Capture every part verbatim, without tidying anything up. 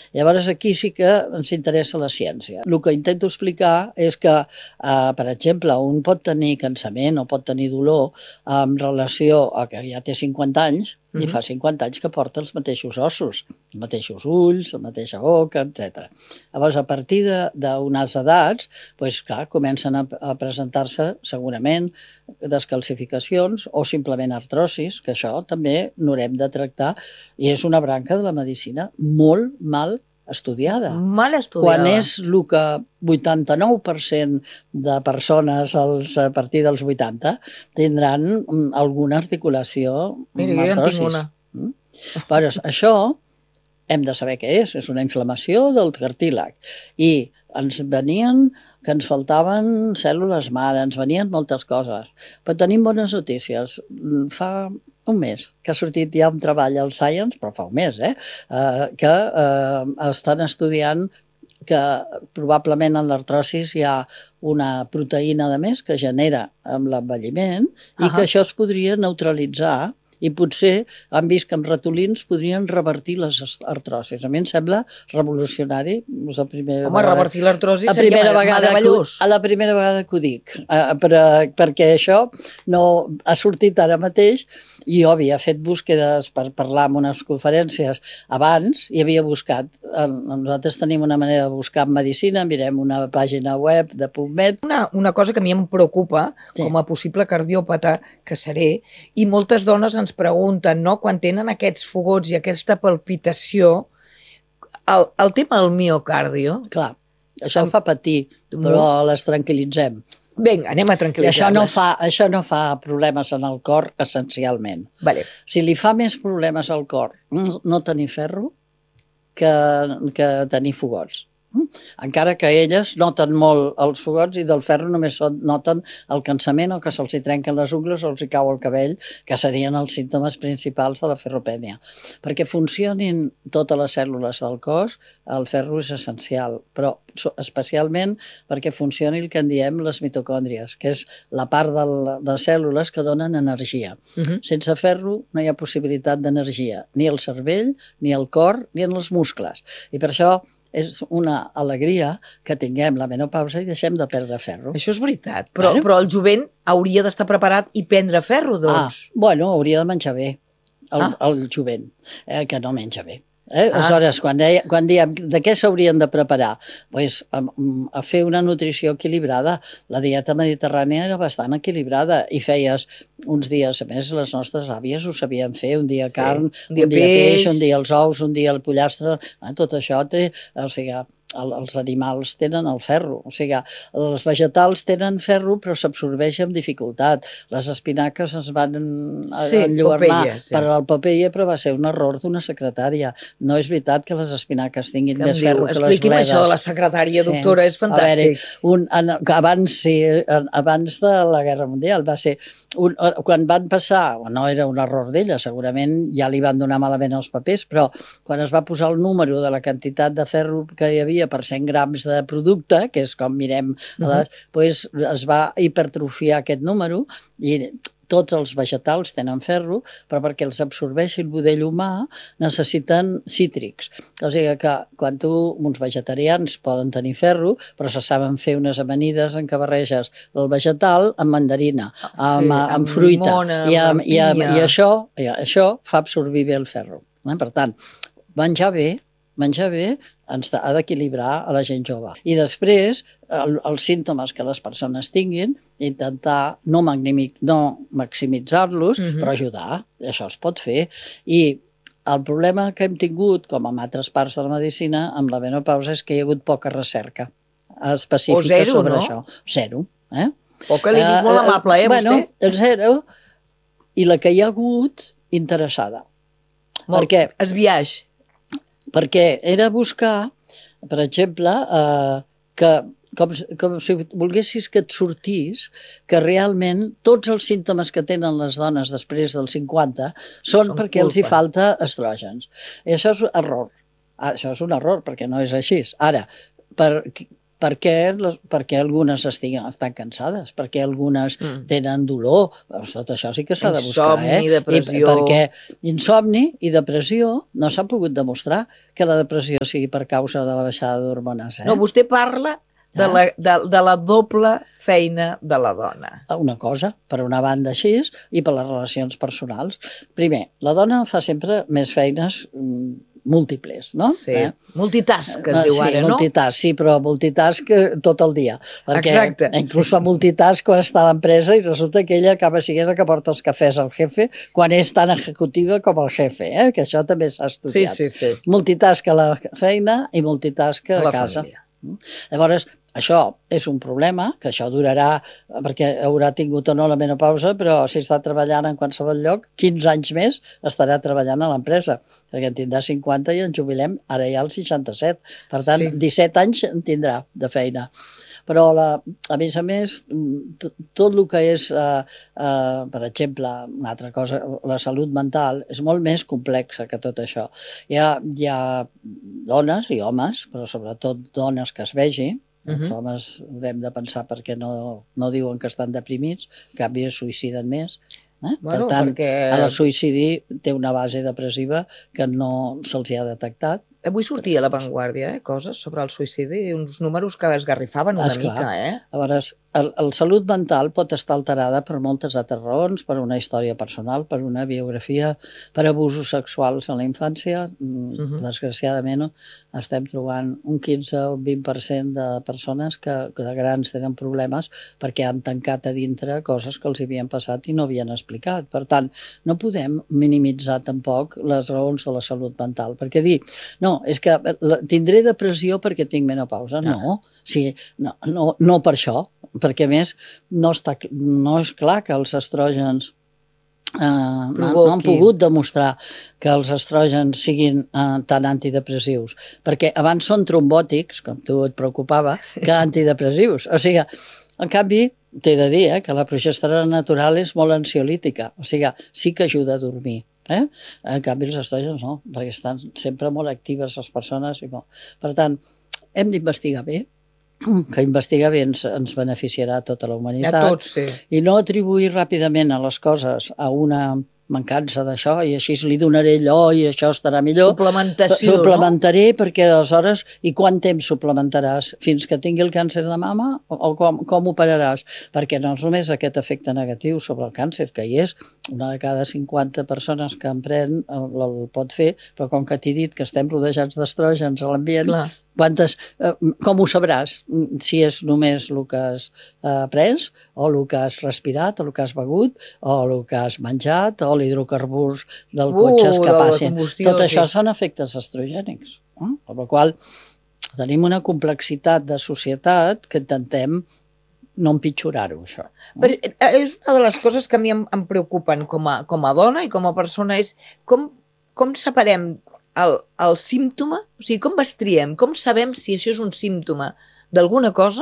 Llavors aquí sí que ens interessa la ciència. El que intento explicar és que, eh, per exemple, un pot tenir cansament o pot tenir dolor en relació a que ja té cinquanta anys, i fa cinquanta anys que porta els mateixos ossos, els mateixos ulls, la mateixa boca, etcètera. Llavors, a partir d'unes edats, doncs, clar, comencen a, a presentar-se segurament descalcificacions o simplement artrosis, que això també n'haurem de tractar, i és una branca de la medicina molt mal estudiada. Mal estudiada. Quan és el que vuitanta-nou per cent de persones als, a partir dels vuitanta tindran alguna articulació Mira, jo ja en tinc una. Mm? Però això hem de saber què és. És una inflamació del cartílag. I ens venien que ens faltaven cèl·lules mare, ens venien moltes coses. Però tenim bones notícies. Fa un mes que ha sortit ja un treball al Science, però fa un mes, eh? eh que eh, estan estudiant que probablement en l'artrosis hi ha una proteïna de més que genera amb l'envelliment i uh-huh. que això es podria neutralitzar i potser han vist que amb ratolins podrien revertir les artrosis. A mi em sembla revolucionari. És la primera Home, vegada, revertir l'artrosi la seria primera vegada meravellós. Que, a la primera vegada que ho dic, eh, per, perquè això no ha sortit ara mateix i jo havia fet búsquedes per parlar en unes conferències abans i havia buscat. Nosaltres tenim una manera de buscar en medicina, mirem una pàgina web de PubMed. Una, una cosa que a mi em preocupa, sí. com a possible cardiòpata que seré, i moltes dones ens pregunten, no?, quan tenen aquests fogots i aquesta palpitació, el, el tema del miocardio... Clar, això em fa patir, però les tranquil·litzem. Vinga, anem a tranquil·litzar-les. Això no, fa, això no fa problemes en el cor, essencialment. Vale. Si li fa més problemes al cor no tenir ferro que, que tenir fogots. Encara que elles noten molt els fogots i del ferro només noten el cansament o que se'ls trenquen les ungles o els cau el cabell, que serien els símptomes principals de la ferropènia. Perquè funcionin totes les cèl·lules del cos, el ferro és essencial, però especialment perquè funcioni el que en diem les mitocòndries, que és la part de les cèl·lules que donen energia. Uh-huh. Sense ferro no hi ha possibilitat d'energia, ni al cervell, ni al cor, ni en els muscles. I per això és una alegria que tinguem la menopausa i deixem de perdre ferro. Això és veritat, però, bueno. però el jovent hauria d'estar preparat i prendre ferro, doncs. Ah, bueno, hauria de menjar bé, el, ah. el jovent, eh, que no menja bé. Eh? Ah. Aleshores, quan, deia, quan diem de què s'haurien de preparar? Pues, a, a fer una nutrició equilibrada. La dieta mediterrània era bastant equilibrada i feies uns dies, a més, les nostres àvies ho sabien fer, un dia sí. carn, un dia, un dia peix. peix, un dia els ous, un dia el pollastre, eh? Tot això té, o sigui, el, els animals tenen el ferro, o sigui, els vegetals tenen ferro però s'absorbeix amb dificultat. Les espinaques es van sí, enlluernar Popeye, sí. per al Popeye, però va ser un error d'una secretària. No és veritat que les espinaques tinguin que més ferro diu? que les bledes. Expliqui'm això de la secretària, sí. doctora, és fantàstic. A veure, un, en, abans, sí, abans de la Guerra Mundial va ser, un, quan van passar, no era un error d'ella, segurament ja li van donar malament els papers, però quan es va posar el número de la quantitat de ferro que hi havia per cent grams de producte, que és com mirem, uh-huh. les, pues es va hipertrofiar aquest número i tots els vegetals tenen ferro, però perquè els absorbeixi el budell humà necessiten cítrics. O sigui que quan tu, uns vegetarians poden tenir ferro, però se saben fer unes amanides en què barreges el vegetal amb mandarina, amb, sí, amb, amb fruita, limona, i, amb, i, amb, i això, i això fa absorbir bé el ferro. Per tant, menjar bé, menjar bé ens ha d'equilibrar a la gent jove. I després, el, els símptomes que les persones tinguin, intentar no, no maximitzar-los, uh-huh. però ajudar. Això es pot fer. I el problema que hem tingut, com en altres parts de la medicina, amb la menopausa, és que hi ha hagut poca recerca específica o zero, sobre no? això. Zero. Eh? O que li és molt amable, eh, bueno, vostè? Zero. I la que hi ha hagut, interessada. Molt. Perquè es viaix. Perquè era buscar, per exemple, eh, que com, com si volguessis que et sortís que realment tots els símptomes que tenen les dones després dels cinquanta són, són perquè culpa. els hi falta estrògens. I això és error. Això és un error, perquè no és així. Ara, per perquè, perquè algunes estiguen, estan cansades, perquè algunes mm. tenen dolor, tot això sí que s'ha de buscar. Insomni, eh? depressió... I perquè insomni i depressió no s'ha pogut demostrar que la depressió sigui per causa de la baixada d'hormones. Eh? No, vostè parla de la, de, de la doble feina de la dona. Una cosa, per una banda així, i per les relacions personals. Primer, la dona fa sempre més feines múltiples, no? Sí, eh? multitask, que es diu sí, ara, no? Multitask, sí, però multitask tot el dia. Perquè Exacte. Inclús fa multitask quan està a l'empresa i resulta que ella acaba sent la que porta els cafès al jefe quan és tan executiva com el jefe, eh? Que això també s'ha estudiat. Sí, sí, sí. Multitask a la feina i multitask a, a casa. Família. Llavors, això és un problema, que això durarà, perquè haurà tingut o no la menopausa, però si està treballant en qualsevol lloc, quinze anys més estarà treballant a l'empresa, perquè en tindrà cinquanta i en jubilem ara ja als seixanta-set. Per tant, sí. disset anys en tindrà de feina. Però, la, a més a més, tot el que és, eh, eh, per exemple, una altra cosa, la salut mental, és molt més complexa que tot això. Hi ha, hi ha dones i homes, però sobretot dones que es vegi, uh -huh. els homes haurem de pensar perquè no, no diuen que estan deprimits, en canvi es suïciden més. Eh? Bueno, per tant, perquè... el suïcidi té una base depressiva que no se'ls ha detectat. Avui sortia a La Vanguardia, eh, coses sobre el suïcidi, uns números que esgarrifaven una Esclar. mica, eh? Llavors, el, el salut mental pot estar alterada per moltes altres raons, per una història personal, per una biografia, per abusos sexuals en la infància. Uh -huh. Desgraciadament, estem trobant un quinze o un vint per cent de persones que, que de grans tenen problemes perquè han tancat a dintre coses que els havien passat i no havien explicat. Per tant, no podem minimitzar tampoc les raons de la salut mental, perquè dir, no, No, és que tindré depressió perquè tinc menopausa. No, sí, no, no, no per això, perquè a més no, està, no és clar que els estrògens eh, no, no han pogut demostrar que els estrògens siguin eh, tan antidepressius, perquè abans són trombòtics, com tu et preocupava, que antidepressius. O sigui, en canvi, t'he de dir eh, que la progesterona natural és molt ansiolítica, o sigui, sí que ajuda a dormir. Eh? En canvi, els estrògens no, perquè estan sempre molt actives les persones. I molt. Per tant, hem d'investigar bé, que investigar bé ens, ens beneficiarà a tota la humanitat. A tots, sí. I no atribuir ràpidament a les coses a una mancança d'això i així li donaré allò i això estarà millor. Suplementació, Suplementaré no? perquè aleshores, i quant temps suplementaràs? Fins que tingui el càncer de mama o com, com operaràs? Perquè no és només aquest efecte negatiu sobre el càncer, que hi és, una de cada cinquanta persones que en pren el, el pot fer, però com que t'he dit que estem rodejats d'estrògens a l'ambient, quantes, eh, com ho sabràs? Si és només el que has eh, pres, o el que has respirat, o el que has begut, o el que has menjat, o l'hidrocarburs del cotxe uh, que passin. Tot això sí. Són efectes estrogènics. Eh? Per la qual tenim una complexitat de societat que intentem no empitjorar-ho, això. Però és una de les coses que a mi em, em preocupen com a, com a dona i com a persona, és com, com separem el, el símptoma, o sigui, com bastriem, com sabem si això és un símptoma d'alguna cosa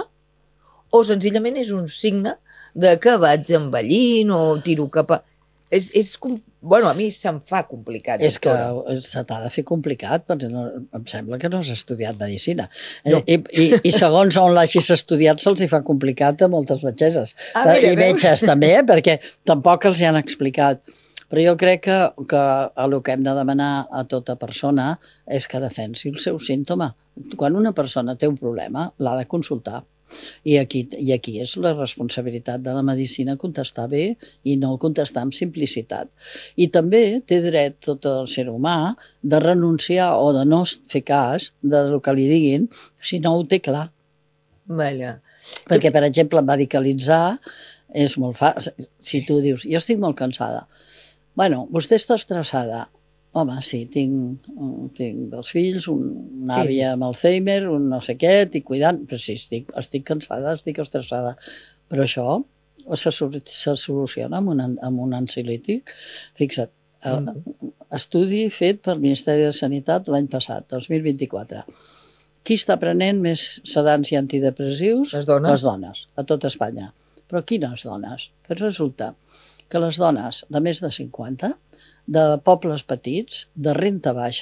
o senzillament és un signe de que vaig envellint o tiro cap a... És, és com... Bueno, a mi se'm fa complicat. És que se t'ha de fer complicat, perquè no, em sembla que no has estudiat medicina. No. I, i, I segons on l'hagis estudiat se'ls hi fa complicat a moltes metgesses. Ah, mira, I metges també, eh? Perquè tampoc els hi han explicat. Però jo crec que, que el que hem de demanar a tota persona és que defensi el seu símptoma. Quan una persona té un problema, l'ha de consultar. I aquí, I aquí és la responsabilitat de la medicina contestar bé i no contestar amb simplicitat. I també té dret tot el ser humà de renunciar o de no fer cas del que li diguin si no ho té clar. Vaja. Perquè, per exemple, medicalitzar és molt fàcil. Si tu dius, jo estic molt cansada. Bueno, vostè està estressada. Home, sí, tinc, tinc dos fills, una sí. àvia amb Alzheimer, un no sé què, estic cuidant, però sí, estic, estic cansada, estic estressada. Però això se, se soluciona amb un, amb un ansiolític. Fixa't, el, estudi fet pel Ministeri de Sanitat l'any passat, dos mil vint-i-quatre. Qui està prenent més sedants i antidepressius? Les dones. Les dones, a tot Espanya. Però quines dones? Però resulta que les dones de més de cinquanta, de pobles petits, de renta baixa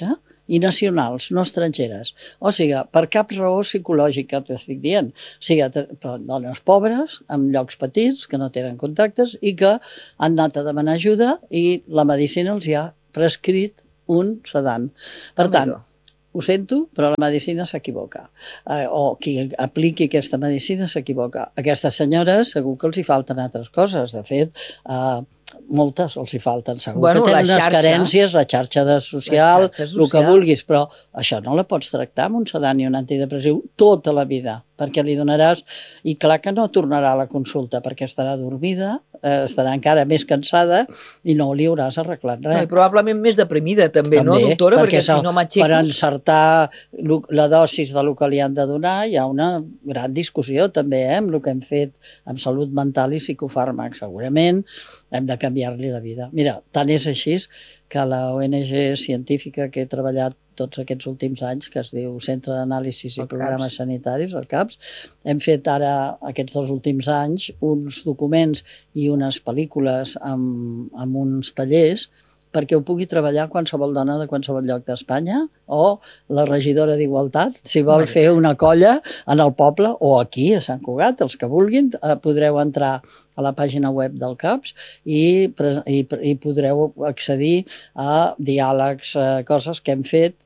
i nacionals, no estrangeres. O sigui, per cap raó psicològica t'estic dient. O sigui, dones pobres, en llocs petits, que no tenen contactes i que han anat a demanar ajuda i la medicina els hi ha prescrit un sedant. Per tant, ho sento, però la medicina s'equivoca. Eh, o qui apliqui aquesta medicina s'equivoca. Aquestes senyores segur que els hi falten altres coses. De fet, eh, moltes els hi falten. Segur bueno, que tenen xarxa, unes carències, la xarxa de social, xarxa social, el que vulguis, però això no la pots tractar amb un sedant i un antidepressiu tota la vida, perquè li donaràs... I clar que no tornarà a la consulta, perquè estarà dormida, eh, estarà encara més cansada i no li hauràs arreglat res. No, i probablement més deprimida també, també no, doctora? Perquè, perquè si no m'aixeco... Per encertar la dosis del que li han de donar hi ha una gran discussió també, eh, amb el que hem fet amb salut mental i psicofàrmacs. Segurament hem de canviar-li la vida. Mira, tant és així que la O N G científica que he treballat tots aquests últims anys, que es diu Centre d'Anàlisis i Programes Sanitaris, el CAPS, hem fet ara, aquests dos últims anys, uns documents i unes pel·lícules amb, amb uns tallers perquè ho pugui treballar qualsevol dona de qualsevol lloc d'Espanya o la regidora d'Igualtat, si vol fer una colla en el poble o aquí, a Sant Cugat, els que vulguin, eh, podreu entrar a la pàgina web del CAPS i, i, i podreu accedir a diàlegs, eh, coses que hem fet,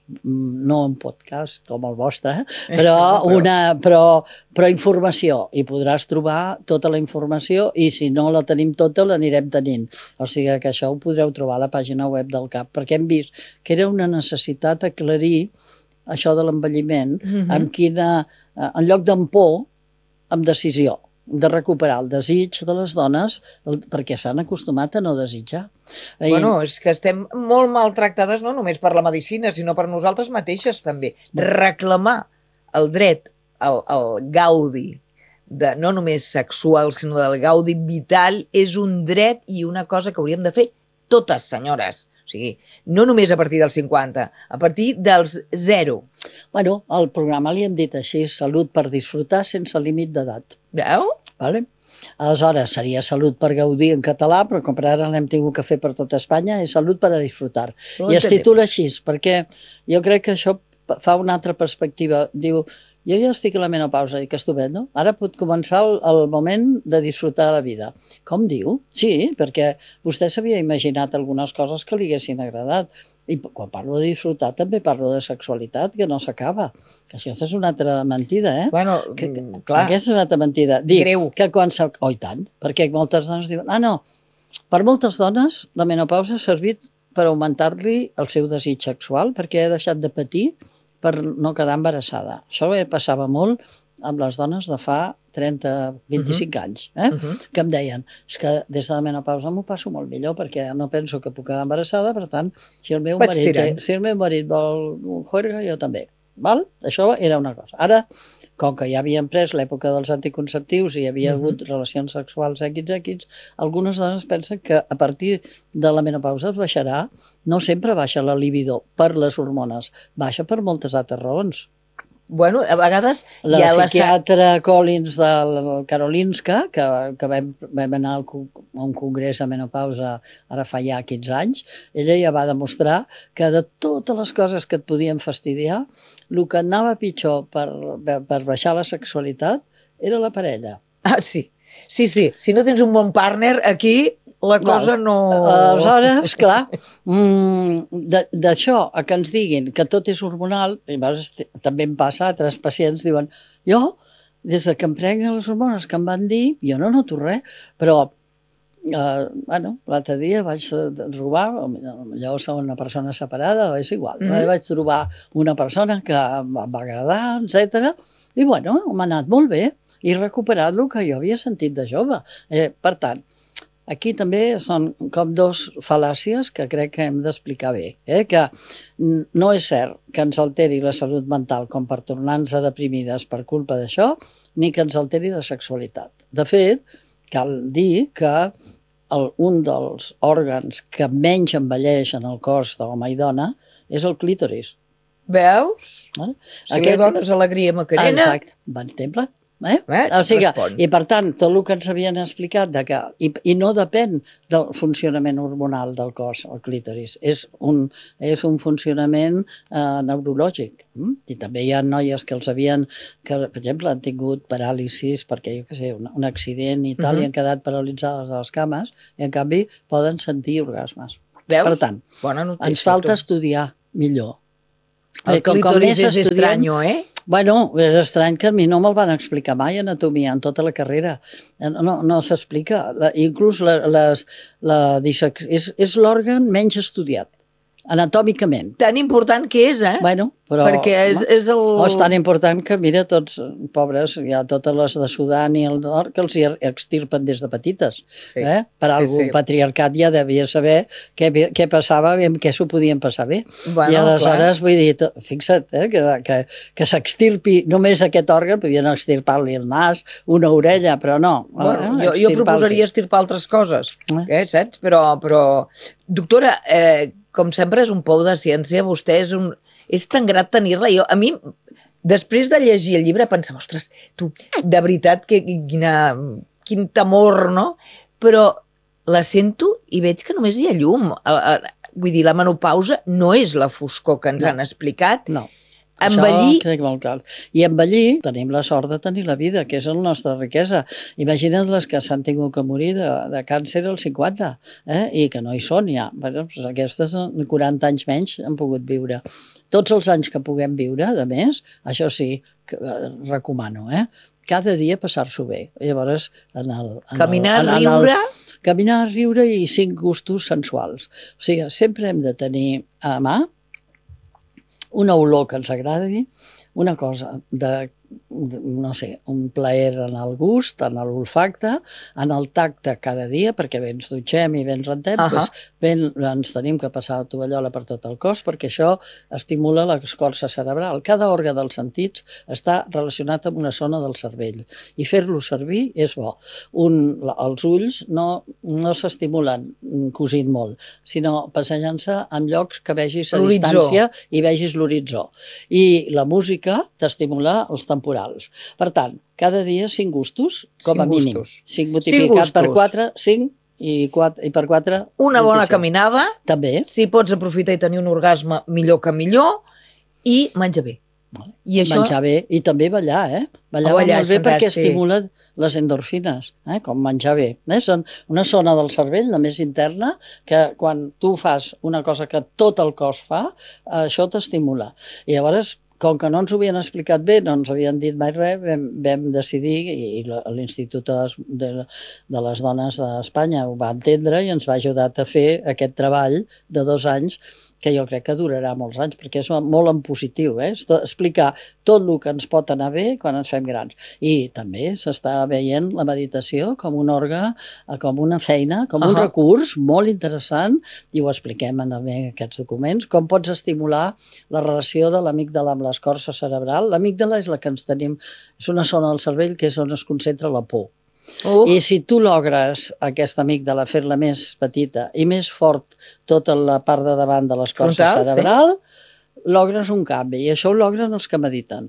no en podcast com el vostre, però, una, però, però informació, i podràs trobar tota la informació i si no la tenim tota l'anirem tenint. O sigui que això ho podreu trobar a la pàgina web del CAP, perquè hem vist que era una necessitat aclarir això de l'envelliment, mm-hmm. amb quina, en lloc d'en por, amb decisió, de recuperar el desig de les dones perquè s'han acostumat a no desitjar. Bueno, és que estem molt maltractades no només per la medicina, sinó per nosaltres mateixes també. Reclamar el dret al, al gaudi, de, no només sexual, sinó del gaudi vital, és un dret i una cosa que hauríem de fer totes, senyores. O sigui, no només a partir dels cinquanta, a partir dels zero. Bueno, al programa li hem dit així, salut per disfrutar sense límit d'edat. Veu? Vale? Aleshores, seria salut per gaudir en català, però com per ara l'hem tingut que fer per tota Espanya, és salut per a disfrutar. No I es titula així, perquè jo crec que això fa una altra perspectiva. Diu, jo ja estic a la menopausa, i que estupendo, ara pot començar el, el moment de disfrutar la vida. Com diu? Sí, perquè vostè s'havia imaginat algunes coses que li haguessin agradat. I quan parlo de disfrutar també parlo de sexualitat, que no s'acaba. Que això és una altra mentida, eh? Bueno, que, clar. Aquesta és una altra mentida. Dic greu. Que quan s'ha... Oh, i tant, perquè moltes dones diuen, ah, no, per moltes dones la menopausa ha servit per augmentar-li el seu desig sexual, perquè ha deixat de patir per no quedar embarassada. Això passava molt amb les dones de fa trenta, vint-i-cinc uh-huh. anys, eh? uh-huh. que em deien, és que des de la menopausa m'ho passo molt millor perquè no penso que puc quedar embarassada, per tant, si el meu, marit, té, si el meu marit vol un juerga, jo també. Val? Això era una cosa. Ara, com que ja havien pres l'època dels anticonceptius i hi havia uh-huh. hagut relacions sexuals equis equis, algunes dones pensen que a partir de la menopausa es baixarà, no sempre baixa la libido per les hormones, baixa per moltes altres raons. Bueno, a vegades... La psiquiatra la... Collins de Karolinska, que, que vam, vam anar al, a un congrés de menopausa ara fa ja quinze anys, ella ja va demostrar que de totes les coses que et podien fastidiar, el que anava pitjor per, per baixar la sexualitat era la parella. Ah, sí. Sí, sí. Si no tens un bon partner, aquí la cosa no... Aleshores, clar, d'això a que ens diguin que tot és hormonal, i també em passa, altres pacients diuen, jo, des que em prenc les hormones que em van dir, jo no noto res, però eh, bueno, l'altre dia vaig trobar, allò som una persona separada, és igual, mm-hmm. vaig trobar una persona que em va agradar, etcètera, i bueno, m'ha anat molt bé, i recuperat el que jo havia sentit de jove. Eh, per tant, aquí també són com dos fal·làcies que crec que hem d'explicar bé, eh? Que no és cert que ens alteri la salut mental com per tornar-nos deprimides per culpa d'això, ni que ens alteri la sexualitat. De fet, cal dir que el, un dels òrgans que menys envelleix en el cos d'home i dona és el clítoris. Veus? Eh? Si Aquest... li dones alegria Macarena... Exacte, bon exemple. Eh? Eh? O sigui, Respon. I per tant, tot el que ens havien explicat, de que, i, i no depèn del funcionament hormonal del cos, el clítoris, és un, és un funcionament eh, neurològic. Mm? I també hi ha noies que els havien, que per exemple han tingut paràlisis perquè, jo què sé, un, un accident i tal, uh -huh. i han quedat paralitzades a les cames, i en canvi poden sentir orgasmes. Veus? Per tant, Bona notícia, ens falta tu. estudiar millor. El Com, com clítoris més és estudiem, estranyo, eh? Bueno, és estrany que a mi no me'l van explicar mai anatomia en tota la carrera. No, no s'explica. La, inclús la, les, la dissec... és, és l'òrgan menys estudiat, anatòmicament. Tan important que és, eh? Bueno, però... Perquè és, és el... Oh, és tan important que, mira, tots, pobres, hi ha totes les de Sudan i el nord que els hi extirpen des de petites. Sí. Eh? Per algú, sí. el patriarcat ja devia saber què, què passava i amb què s'ho podien passar bé. Bueno, I aleshores, clar. vull dir, to, fixa't, eh, que, que, que s'extirpi només aquest òrgan, podien extirpar-li el nas, una orella, però no. Bueno, eh, jo, jo proposaria estirpar altres coses, eh? eh, saps? Però, però... Doctora, eh, com sempre és un pou de ciència, vostè és un... És tan grat tenir-la. Jo, a mi, després de llegir el llibre, pensava, ostres, tu, de veritat, que, quina, quin temor, no? Però la sento i veig que només hi ha llum. Vull dir, la menopausa no és la foscor que ens no. han explicat. No. Envellir... Això crec molt clar. I envellir, tenim la sort de tenir la vida, que és la nostra riquesa. Imagina't les que s'han tingut que morir de, de càncer als cinquanta, eh? I que no hi són ja. Bueno, doncs aquestes quaranta anys menys han pogut viure. Tots els anys que puguem viure, a més, això sí, que, eh, recomano, eh? Cada dia passar-s'ho bé. Llavors, en el... En Caminar, el, en riure... El, caminar, riure i cinc gustos sensuals. O sigui, sempre hem de tenir a mà una olor que ens agradi, una cosa de, de, no sé, un plaer en el gust, en l'olfacte, en el tacte cada dia, perquè bé ens dutxem i bé ens rentem, uh -huh. doncs ben, ens tenim que passar la tovallola per tot el cos, perquè això estimula l'escorça cerebral. Cada òrgan dels sentits està relacionat amb una zona del cervell, i fer-lo servir és bo. Un, els ulls no, no s'estimulen cosint molt, sinó passejant-se en llocs que vegis a distància i vegis l'horitzó. I la música t'estimula els temporals. Per tant, cada dia cinc gustos, com cinc a mínim. Gustos. cinc multiplicat per quatre, cinc, i, quatre, i per quatre... Una bona vint-i-cinc. caminada. També. Si pots aprofitar i tenir un orgasme, millor que millor. I menjar bé. Vale. I això... Menjar bé. I també ballar, eh? Ballar, oh, ballar molt bé fantàstic. perquè estimula les endorfines, eh? Com menjar bé. Eh? Són una zona del cervell, la més interna, que quan tu fas una cosa que tot el cos fa, això t'estimula. I llavors, com que no ens ho havien explicat bé, no ens havien dit mai res, vam, vam decidir, i l'Institut de, de les Dones d'Espanya ho va entendre i ens va ajudar a fer aquest treball de dos anys, que jo crec que durarà molts anys, perquè és molt en positiu, eh? Explicar tot el que ens pot anar bé quan ens fem grans. I també s'està veient la meditació com un òrgan, com una feina, com uh -huh. un recurs molt interessant, i ho expliquem també en aquests documents, com pots estimular la relació de l'amígdala amb l'escorça cerebral. L'amígdala és la que ens tenim, és una zona del cervell que és on es concentra la por. Uh. I si tu logres aquesta amígdala fer-la més petita i més fort tota la part de davant de l'escorça cerebral, sí. logres un canvi, i això ho logren els que mediten.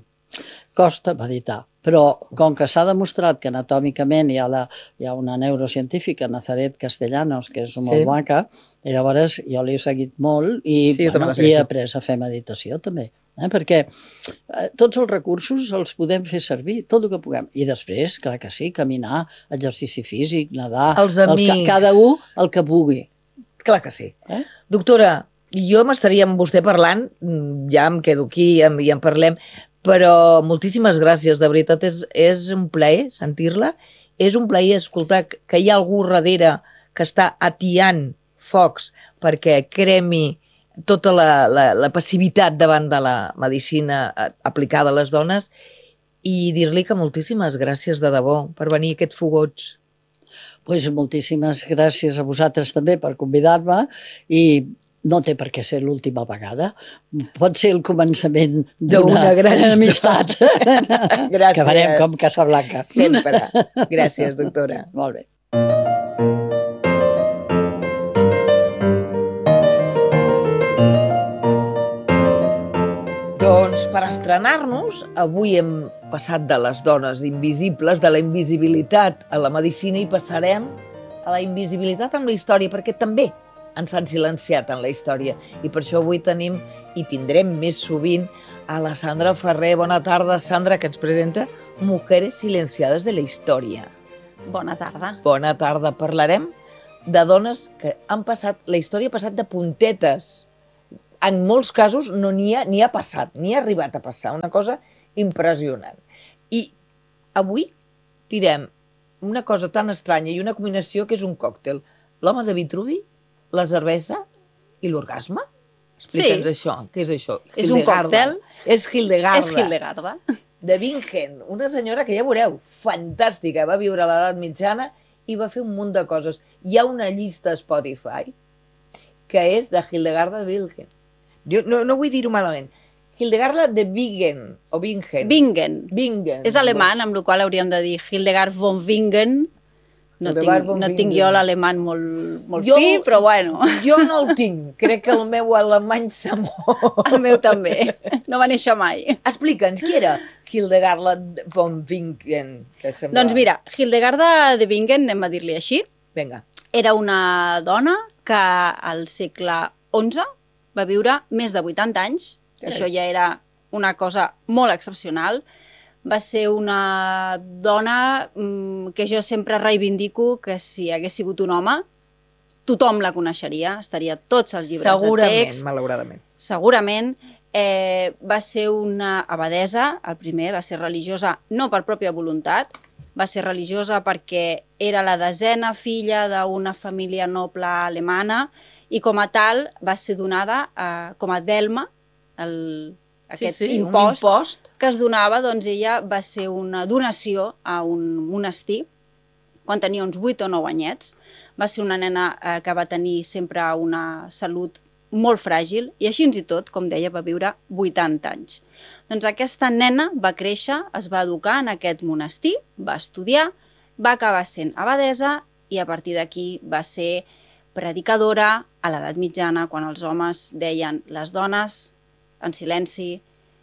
Costa meditar, però com que s'ha demostrat que anatòmicament hi ha, la, hi ha una neurocientífica, Nazaret Castellanos, que és molt sí. maca, i llavors jo l'he seguit molt i, sí, bueno, i he après a fer meditació també. Eh? Perquè eh, tots els recursos els podem fer servir, tot el que puguem. I després, clar que sí, caminar, exercici físic, nedar... Els amics... El, cada un el que pugui. Clar que sí. Eh? Doctora, jo m'estaria amb vostè parlant, ja em quedo aquí i en, i en parlem, però moltíssimes gràcies, de veritat, és, és un plaer sentir-la, és un plaer escoltar que hi ha algú darrere que està atiant focs perquè cremi tota la, la, la passivitat davant de la medicina aplicada a les dones, i dir-li que moltíssimes gràcies de debò per venir a aquests fogots. Pues moltíssimes gràcies a vosaltres també per convidar-me, i no té per què ser l'última vegada. Pot ser el començament d'una gran amistat. Gràcies. Que farem com Casablanca. Sempre. Gràcies, doctora. Molt bé. Doncs per estrenar-nos, avui hem passat de les dones invisibles, de la invisibilitat a la medicina, i passarem a la invisibilitat amb la història, perquè també ens han silenciat en la història. I per això avui tenim, i tindrem més sovint, a la Sandra Ferrer. Bona tarda, Sandra, que ens presenta Mujeres silenciades de la història. Bona tarda. Bona tarda. Parlarem de dones que han passat, la història ha passat de puntetes. En molts casos no n'hi ha, ni ha passat, ni ha arribat a passar. Una cosa impressionant. I avui direm una cosa tan estranya i una combinació que és un còctel. L'home de Vitruvi, la cervesa i l'orgasme? Explica'ns Sí. això. Què és això? És un còctel. És Hildegarda. És Hildegarda. De Bingen, una senyora que ja veureu, fantàstica, va viure a l'edat mitjana i va fer un munt de coses. Hi ha una llista a Spotify que és de Hildegarda de Bingen. Jo no, no vull dir-ho malament. Hildegarda de Bingen, o Bingen. Bingen. Bingen. És alemany, amb la qual cosa hauríem de dir Hildegard von Bingen. No Hildegard tinc, von no Bingen. tinc jo l'alemany molt, molt Jo- fi, però bueno, Jo no el tinc. Crec que el meu alemany s'ha mort. el meu també. No va néixer mai. Explica'ns, qui era Hildegarda von Bingen? Que sembla... Doncs mira, Hildegarda de Bingen, anem a dir-li així, Vinga. era una dona que al segle onze va viure més de vuitanta anys. Carai. Això ja era una cosa molt excepcional. Va ser una dona mm, que jo sempre reivindico que si hagués sigut un home, tothom la coneixeria, estaria a tots els llibres Segurament, de text. malauradament. Segurament. Eh, va ser una abadesa, el primer, va ser religiosa no per pròpia voluntat, va ser religiosa perquè era la desena filla d'una família noble alemana i com a tal va ser donada eh, com a delma, el, aquest sí, sí, impost, un impost. que es donava, doncs ella va ser una donació a un monestir quan tenia uns vuit o nou anyets. Va ser una nena eh, que va tenir sempre una salut molt fràgil i així i tot, com deia, va viure vuitanta anys. Doncs aquesta nena va créixer, es va educar en aquest monestir, va estudiar, va acabar sent abadesa i a partir d'aquí va ser predicadora a l'edat mitjana, quan els homes deien les dones en silenci.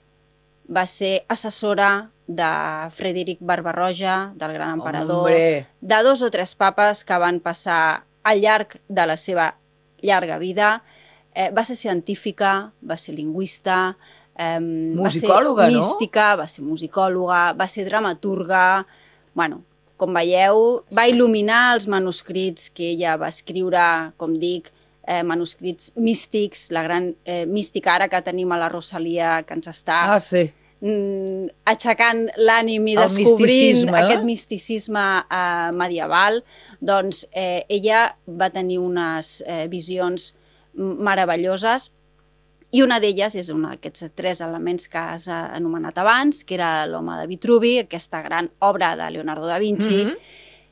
Va ser assessora de Frederic Barba-roja, del gran emperador, Hombre. de dos o tres papes que van passar al llarg de la seva llarga vida. Eh, va ser científica, va ser lingüista, eh, Musicòloga, va ser no? mística, va ser musicòloga, va ser dramaturga. Bueno, com veieu, va il·luminar els manuscrits que ella va escriure, com dic, eh, manuscrits místics, la gran eh, mística ara que tenim a la Rosalia, que ens està Ah, sí. mm, aixecant l'ànim i El descobrint misticisme, eh? aquest misticisme eh, medieval, doncs eh, ella va tenir unes eh, visions meravelloses i una d'elles és un d'aquests tres elements que has eh, anomenat abans, que era l'Home de Vitruvi, aquesta gran obra de Leonardo da Vinci, Mhm.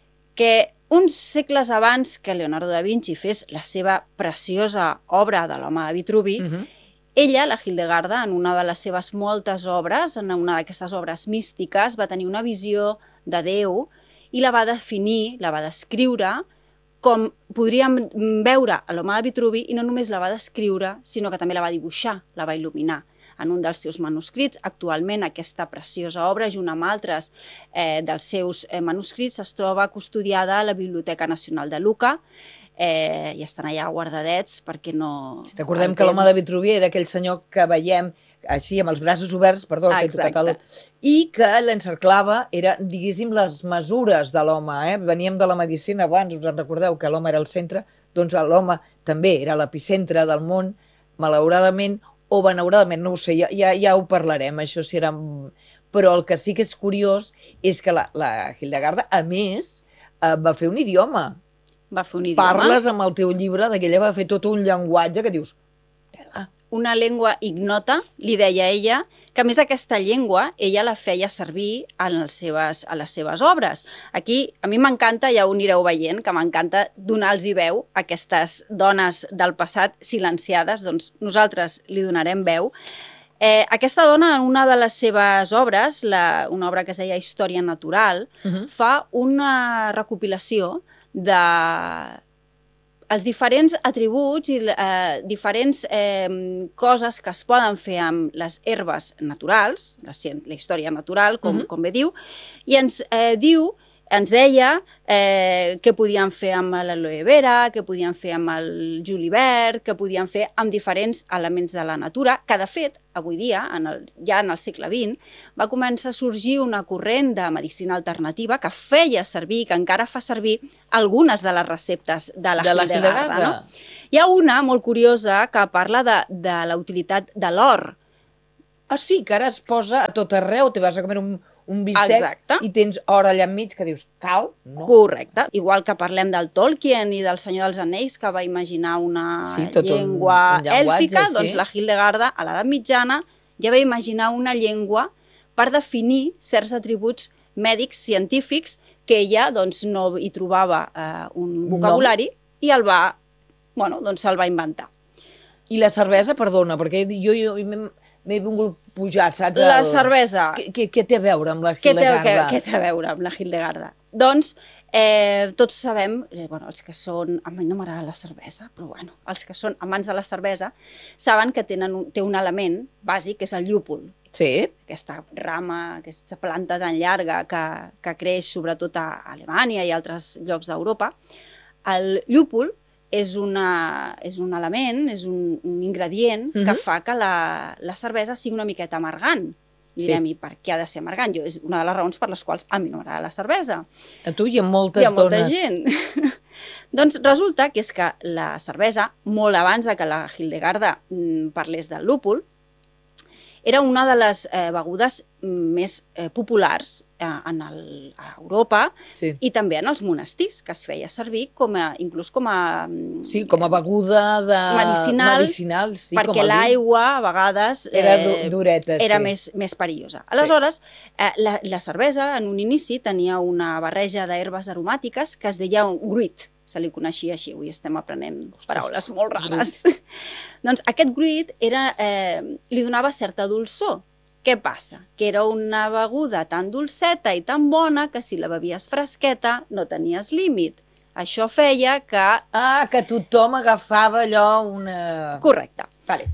que uns segles abans que Leonardo da Vinci fes la seva preciosa obra de l'Home de Vitruvi, Mhm. ella, la Hildegarda, en una de les seves moltes obres, en una d'aquestes obres místiques, va tenir una visió de Déu i la va definir, la va descriure com podríem veure a l'Home de Vitruvi, i no només la va descriure, sinó que també la va dibuixar, la va il·luminar en un dels seus manuscrits. Actualment aquesta preciosa obra, junt amb altres eh, dels seus eh, manuscrits, es troba custodiada a la Biblioteca Nacional de Lucca, eh, i estan allà guardadets perquè no... Recordem el que l'home de temps- Vitruvi era aquell senyor que veiem així amb els braços oberts, perdó, que he tocat el... Exacte. i que l'encerclava, era, diguéssim, les mesures de l'home. Eh? Veníem de la medicina abans, us en recordeu que l'home era el centre, doncs l'home també era l'epicentre del món, malauradament, o benauradament, no ho sé, ja, ja, ja ho parlarem, això si era... Però el que sí que és curiós és que la, la Hildegarda, a més, eh, va fer un idioma. Va fer un idioma. Parles amb el teu llibre de que ella va fer tot un llenguatge que dius... Tela. Una llengua ignota, li deia ella, que a més aquesta llengua ella la feia servir en les seves, a les seves obres. Aquí a mi m'encanta, ja ho anireu veient, que m'encanta donar-los veu a aquestes dones del passat silenciades, doncs nosaltres li donarem veu. Eh, aquesta dona, en una de les seves obres, la, una obra que es deia Història Natural, Uh -huh. fa una recopilació de els diferents atributs i eh, diferents eh, coses que es poden fer amb les herbes naturals, la, la història natural, com, uh-huh. com bé diu, i ens eh, diu, ens deia eh, què podien fer amb l'aloe vera, què podien fer amb el julivert, què podien fer amb diferents elements de la natura, que de fet, avui dia, en el, ja en el segle vint, va començar a sorgir una corrent de medicina alternativa que feia servir, que encara fa servir, algunes de les receptes de la, de la Hildegarda. No? Hi ha una molt curiosa que parla de, de la utilitat de l'or. Ah, sí, que ara es posa a tot arreu, te vas a comer un... un bistec. Exacte. I tens or allà enmig que dius, cal? No. Correcte. Igual que parlem del Tolkien i del Senyor dels Anells, que va imaginar una sí, llengua un, un èlfica, sí. Doncs la Hildegarda, a l'edat mitjana, ja va imaginar una llengua per definir certs atributs mèdics, científics, que ella doncs, no hi trobava eh, un vocabulari no. i el va, bueno, doncs se'l va inventar. I la cervesa, perdona, perquè jo, jo, jo m'he vingut pujar, saps? La el... cervesa. Què, què té a veure amb la Hildegarda? Què té, què, què té a veure amb la Hildegarda? Doncs, eh, tots sabem, eh, bueno, els que són... A mi no m'agrada la cervesa, però bueno, els que són amants de la cervesa saben que tenen un, té un element bàsic, que és el llúpol. Sí. Aquesta rama, aquesta planta tan llarga que, que creix sobretot a Alemanya i altres llocs d'Europa. El llúpol és, una, és un element, és un, un ingredient uh-huh. que fa que la, la cervesa sigui una miqueta amargant. I direm, sí. I per què ha de ser amargant? Jo, és una de les raons per les quals a mi no m'agrada la cervesa. A tu hi ha moltes dones. Hi ha molta dones. gent. Doncs resulta que és que la cervesa, molt abans de que la Hildegarda mm, parlés del lúpul, era una de les eh, begudes més eh, populars eh, en el, a Europa sí. I també en els monestirs, que es feia servir com a, inclús com a... Sí, com a beguda de... medicinal, medicinal sí, perquè l'aigua a vegades eh, era dureta, era sí. més, més perillosa. Aleshores, eh, la, la cervesa en un inici tenia una barreja d'herbes aromàtiques que es deia un gruit. Se li coneixia així, avui estem aprenent paraules molt rares. Doncs aquest gruit era, eh, li donava certa dolçor. Què passa? Que era una beguda tan dolceta i tan bona que si la bevies fresqueta no tenies límit. Això feia que... Ah, que tothom agafava allò una... Correcte. Vale.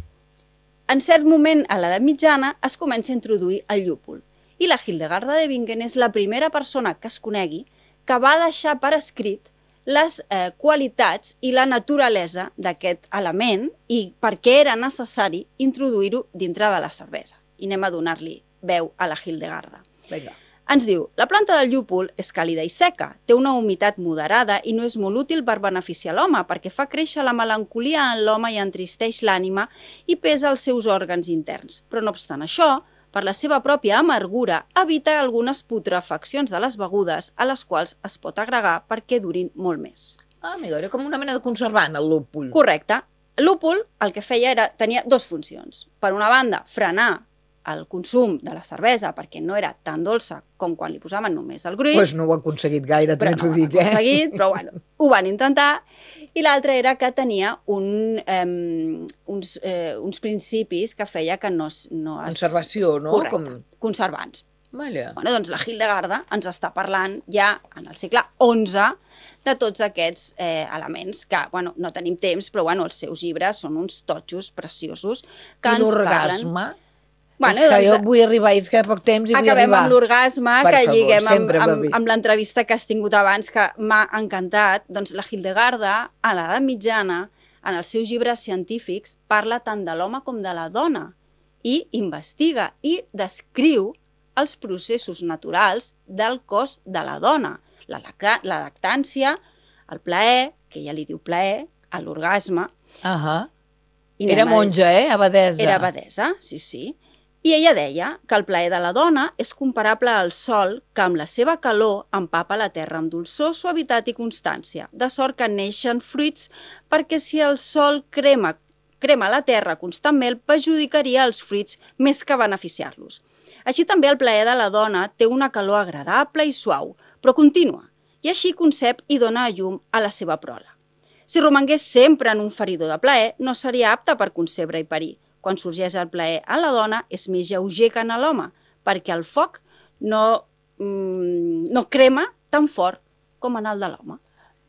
En cert moment, a l'edat mitjana, es comença a introduir el llúpol. I la Hildegarda de Bingen és la primera persona que es conegui que va deixar per escrit les eh, qualitats i la naturalesa d'aquest element i per què era necessari introduir-ho dintre de la cervesa. I anem a donar-li veu a la Hildegarda. Vinga. Ens diu, la planta del llúpol és càlida i seca, té una humitat moderada i no és molt útil per beneficiar l'home perquè fa créixer la melancolia en l'home i entristeix l'ànima i pesa els seus òrgans interns. Però no obstant això, per la seva pròpia amargura, evita algunes putrefaccions de les begudes a les quals es pot agregar perquè durin molt més. Ah, amiga, era com una mena de conservant, el lúpul. Correcte. El lúpul el que feia era, tenia dues funcions. Per una banda, frenar el consum de la cervesa perquè no era tan dolça com quan li posaven només el gruit. Doncs pues no ho ha aconseguit gaire, també t'ho dic, eh? Però no ho ha aconseguit, però bueno, ho van intentar. I l'altre era que tenia un, um, uns, eh, uns principis que feia que no, no es... Conservació, no? Correcte, Com... conservants. Vale. Bueno, doncs la Hildegarda ens està parlant ja en el segle onze de tots aquests eh, elements que, bueno, no tenim temps, però bueno, els seus llibres són uns totxos preciosos que I ens l'orgasme? parlen... Bueno, és que doncs, jo vull arribar, és que poc temps i vull acabem arribar. amb l'orgasme, que favor, lliguem amb, sempre va amb, bé. amb l'entrevista que has tingut abans, que m'ha encantat. Doncs la Hildegarda, a l'edat mitjana, en els seus llibres científics, parla tant de l'home com de la dona i investiga i descriu els processos naturals del cos de la dona. La, lacta, la lactància, el plaer, que ella li diu plaer, l'orgasme. Uh -huh. Era monja, eh? Abadesa. Era abadesa, sí, sí. I ella deia que el plaer de la dona és comparable al sol que amb la seva calor empapa la terra amb dolçor, suavitat i constància, de sort que neixen fruits perquè si el sol crema, crema la terra constantment perjudicaria els fruits més que beneficiar-los. Així també el plaer de la dona té una calor agradable i suau, però contínua, i així concep i dona a llum a la seva prole. Si romangués sempre en un feridor de plaer, no seria apta per concebre i parir. Quan sorgeix el plaer a la dona és més lleuger que en l'home, perquè el foc no, mm, no crema tan fort com en el de l'home.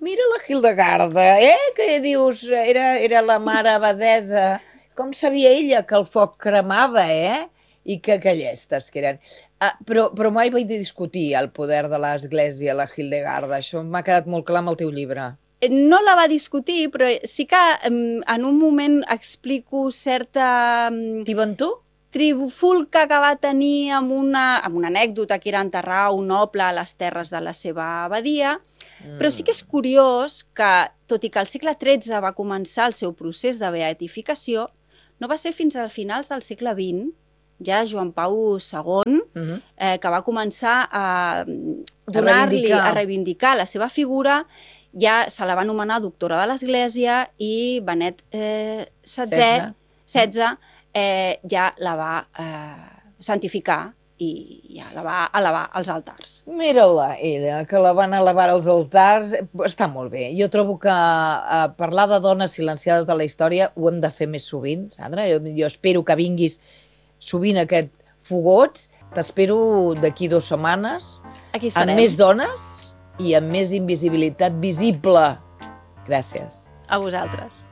mira la Hildegarda, eh? Que dius, era, era la mare abadesa. Com sabia ella que el foc cremava, eh? I que, que llestes que eren. Ah, però, però mai vaig discutir el poder de l'església, la Hildegarda. Això m'ha quedat molt clar amb el teu llibre. No la va discutir, però sí que en un moment explico certa... Tiventor? Trifulca que va tenir amb una, amb una anècdota que era enterrar un noble a les terres de la seva abadia, mm. però sí que és curiós que, tot i que al segle tretze va començar el seu procés de beatificació, no va ser fins als finals del segle vint, ja Joan Pau segon, mm-hmm. eh, que va començar a donar-li, a reivindicar la seva figura, ja se la va anomenar doctora de l'Església i Benet eh, setzè, setze, eh, ja la va eh, santificar i ja la va elevar als altars. Mira-la, ella, que la van elevar als altars, està molt bé. Jo trobo que eh, parlar de dones silenciades de la història ho hem de fer més sovint, Sandra. Jo, jo espero que vinguis sovint a aquest Fogots. T'espero d'aquí dues setmanes, amb més dones i amb més invisibilitat visible. Gràcies. A vosaltres.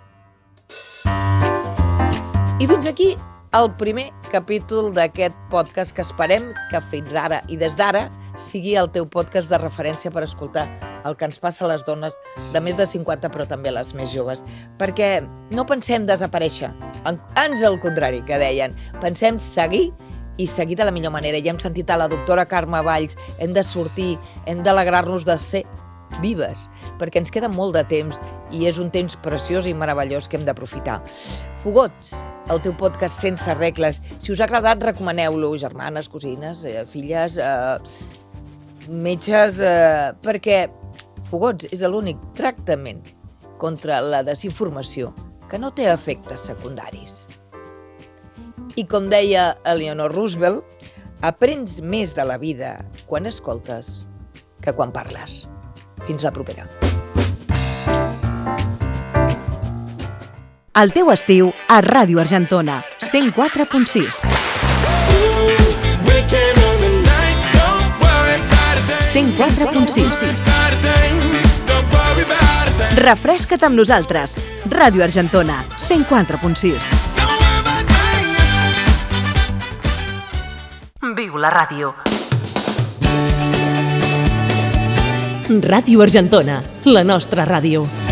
I fins aquí el primer capítol d'aquest podcast que esperem que fins ara i des d'ara sigui el teu podcast de referència per escoltar el que ens passa a les dones de més de cinquanta, però també a les més joves. Perquè no pensem desaparèixer, ans al contrari, que deien. Pensem seguir i seguir de la millor manera. Ja hem sentit a la doctora Carme Valls, hem de sortir, hem d'alegrar-nos de ser vives, perquè ens queda molt de temps i és un temps preciós i meravellós que hem d'aprofitar. Fogots, el teu podcast sense regles. Si us ha agradat, recomaneu-lo, germanes, cosines, eh, filles, eh, metges, eh, perquè Fogots és l'únic tractament contra la desinformació que no té efectes secundaris. I com deia Eleanor Roosevelt, aprens més de la vida quan escoltes que quan parles. Fins la propera. El teu estiu a Ràdio Argentona, cent quatre punt sis. cent quatre punt sis. Refresca't amb nosaltres. Ràdio Argentona, cent quatre punt sis. Viu la ràdio. Ràdio Argentona, la nostra ràdio.